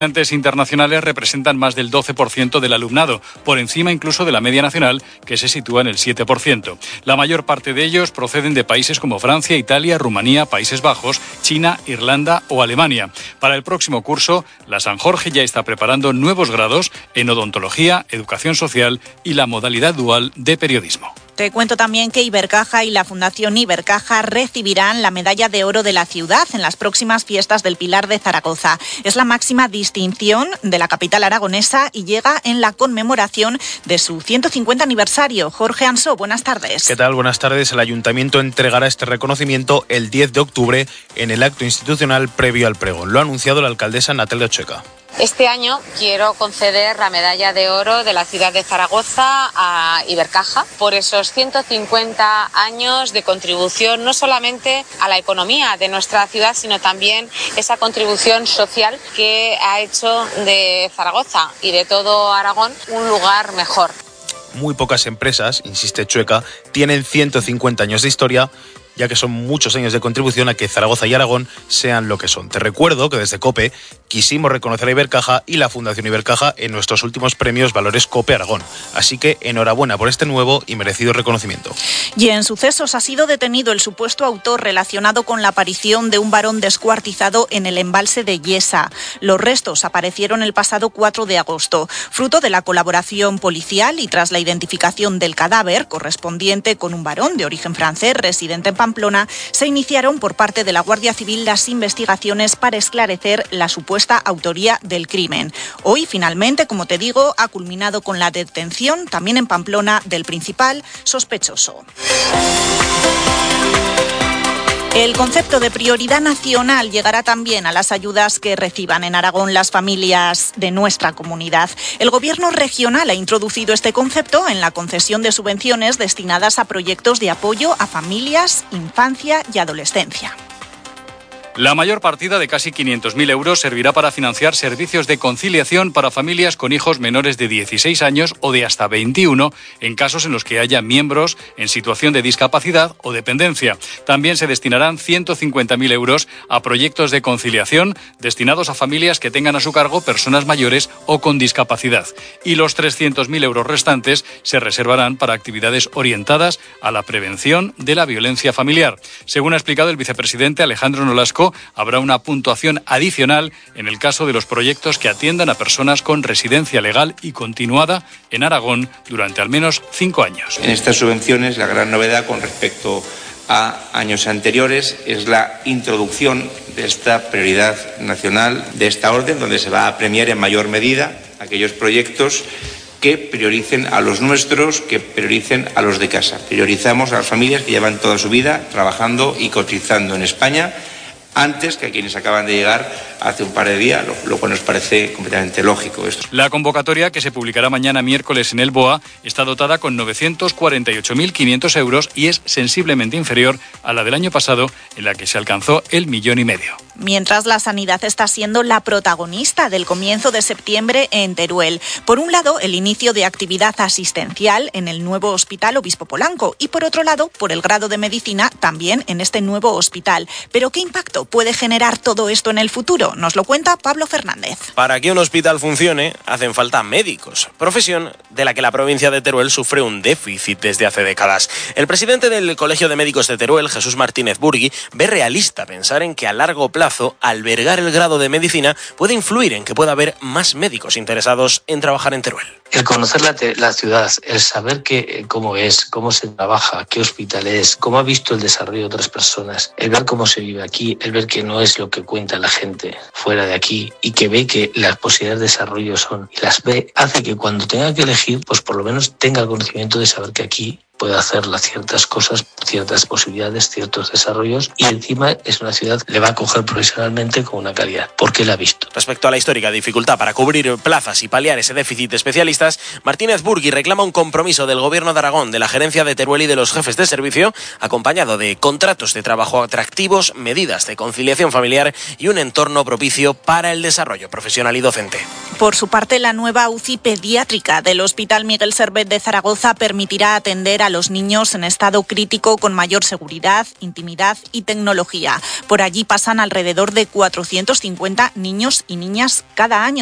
Estudiantes internacionales representan más del 12% del alumnado, por encima incluso de la media nacional, que se sitúa en el 7%. La mayor parte de ellos proceden de países como Francia, Italia, Rumanía, Países Bajos, China, Irlanda o Alemania. Para el próximo curso, la San Jorge ya está preparando nuevos grados en odontología, educación social y la modalidad dual de periodismo. Te cuento también que Ibercaja y la Fundación Ibercaja recibirán la Medalla de Oro de la Ciudad en las próximas fiestas del Pilar de Zaragoza. Es la máxima distinción de la capital aragonesa y llega en la conmemoración de su 150 aniversario. Jorge Ansó, buenas tardes. ¿Qué tal? Buenas tardes. El Ayuntamiento entregará este reconocimiento el 10 de octubre en el acto institucional previo al pregón. Lo ha anunciado la alcaldesa Natalia Ocheca. Este año quiero conceder la Medalla de Oro de la ciudad de Zaragoza a Ibercaja por esos 150 años de contribución no solamente a la economía de nuestra ciudad, sino también esa contribución social que ha hecho de Zaragoza y de todo Aragón un lugar mejor. Muy pocas empresas, insiste Chueca, tienen 150 años de historia, ya que son muchos años de contribución a que Zaragoza y Aragón sean lo que son. Te recuerdo que desde COPE quisimos reconocer a Ibercaja y la Fundación Ibercaja en nuestros últimos premios Valores COPE Aragón. Así que enhorabuena por este nuevo y merecido reconocimiento. Y en sucesos ha sido detenido el supuesto autor relacionado con la aparición de un varón descuartizado en el embalse de Yesa. Los restos aparecieron el pasado 4 de agosto. Fruto de la colaboración policial y tras la identificación del cadáver, correspondiente con un varón de origen francés residente en Pamplona, se iniciaron por parte de la Guardia Civil las investigaciones para esclarecer la supuesta autoría del crimen. Hoy, finalmente, como te digo, ha culminado con la detención, también en Pamplona, del principal sospechoso. El concepto de prioridad nacional llegará también a las ayudas que reciban en Aragón las familias de nuestra comunidad. El Gobierno regional ha introducido este concepto en la concesión de subvenciones destinadas a proyectos de apoyo a familias, infancia y adolescencia. La mayor partida de casi 500.000 euros servirá para financiar servicios de conciliación para familias con hijos menores de 16 años o de hasta 21 en casos en los que haya miembros en situación de discapacidad o dependencia. También se destinarán 150.000 euros a proyectos de conciliación destinados a familias que tengan a su cargo personas mayores o con discapacidad. Y los 300.000 euros restantes se reservarán para actividades orientadas a la prevención de la violencia familiar. Según ha explicado el vicepresidente Alejandro Nolasco, habrá una puntuación adicional en el caso de los proyectos que atiendan a personas con residencia legal y continuada en Aragón durante al menos 5 años. En estas subvenciones, la gran novedad con respecto a años anteriores es la introducción de esta prioridad nacional, de esta orden, donde se va a premiar en mayor medida aquellos proyectos que prioricen a los nuestros, que prioricen a los de casa. Priorizamos a las familias que llevan toda su vida trabajando y cotizando en España, antes que a quienes acaban de llegar hace un par de días, lo cual nos parece completamente lógico esto. La convocatoria, que se publicará mañana miércoles en el BOA, está dotada con 948.500 euros y es sensiblemente inferior a la del año pasado, en la que se alcanzó el 1,5 millones. Mientras la sanidad está siendo la protagonista del comienzo de septiembre en Teruel. Por un lado, el inicio de actividad asistencial en el nuevo Hospital Obispo Polanco y por otro lado, por el grado de medicina también en este nuevo hospital. Pero ¿qué impacto puede generar todo esto en el futuro? Nos lo cuenta Pablo Fernández. Para que un hospital funcione, hacen falta médicos, profesión de la que la provincia de Teruel sufre un déficit desde hace décadas. El presidente del Colegio de Médicos de Teruel, Jesús Martínez Burgui, ve realista pensar en que a largo plazo albergar el grado de medicina puede influir en que pueda haber más médicos interesados en trabajar en Teruel. El conocer la ciudad, el saber cómo es, cómo se trabaja, qué hospital es, cómo ha visto el desarrollo de otras personas, el ver cómo se vive aquí, el ver que no es lo que cuenta la gente fuera de aquí y que ve que las posibilidades de desarrollo son y las ve, hace que cuando tenga que elegir, pues por lo menos tenga el conocimiento de saber que aquí puede hacer ciertas cosas, ciertas posibilidades, ciertos desarrollos y encima es una ciudad que le va a acoger profesionalmente con una calidad, porque la ha visto. Respecto a la histórica dificultad para cubrir plazas y paliar ese déficit de especialistas, Martínez Burgui reclama un compromiso del Gobierno de Aragón, de la Gerencia de Teruel y de los jefes de servicio, acompañado de contratos de trabajo atractivos, medidas de conciliación familiar y un entorno propicio para el desarrollo profesional y docente. Por su parte, la nueva UCI pediátrica del Hospital Miguel Servet de Zaragoza permitirá atender a los niños en estado crítico con mayor seguridad, intimidad y tecnología. Por allí pasan alrededor de 450 niños y niñas cada año.